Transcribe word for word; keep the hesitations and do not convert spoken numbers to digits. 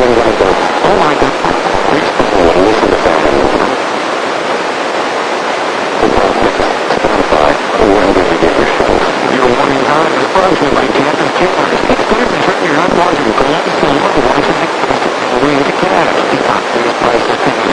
then I go, oh my God, reach the phone and listen to that. Spotify, wherever you get your shows. Your morning drive is frozen by Captain Killers. It's clear to turn your unwanted glance and otherwise it makes the way to gas. The options price of things